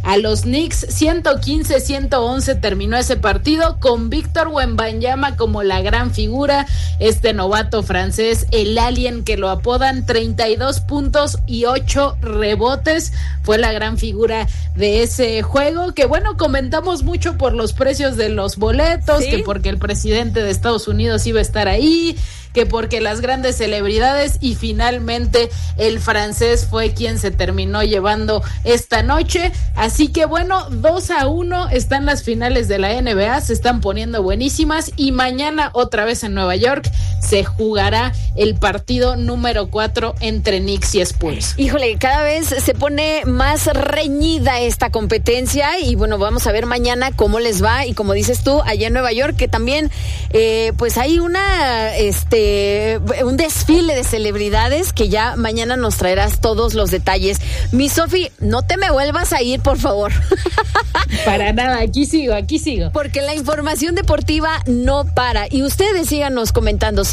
a los Knicks. 115-111 terminó ese partido, con Víctor Wembanyama como la gran figura, este novato francés, el alien que lo apodan. 32 puntos y 8 rebotes, fue la gran figura de ese juego, que bueno, comentamos mucho por los precios de los boletos, ¿sí? Que porque el presidente de Estados Unidos iba a estar ahí, que porque las grandes celebridades, y finalmente el francés fue quien se terminó llevando esta noche. Así que bueno, 2-1 están las finales de la NBA, se están poniendo buenísimas, y mañana otra vez en Nueva York se jugará el partido número 4 entre Knicks y Spurs. Híjole, cada vez se pone más reñida esta competencia, y bueno, vamos a ver mañana cómo les va, y como dices tú, allá en Nueva York, que también pues hay un desfile de celebridades que ya mañana nos traerás todos los detalles. Mi Sofi, no te me vuelvas a ir, por favor. Para nada, aquí sigo. Porque la información deportiva no para. Y ustedes síganos comentando,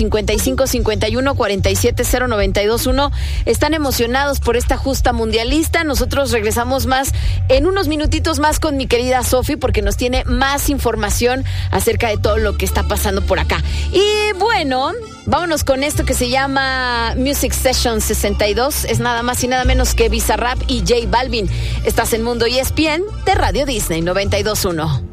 55-51-47-092-1. Están emocionados por esta justa mundialista. Nosotros regresamos más en unos minutitos más con mi querida Sofi, porque nos tiene más información acerca de todo lo que está pasando por acá. Y bueno, vámonos con esto que se llama Music Session 62. Es nada más y nada menos que Bizarrap y J Balvin. Estás en Mundo ESPN de Radio Disney 92.1.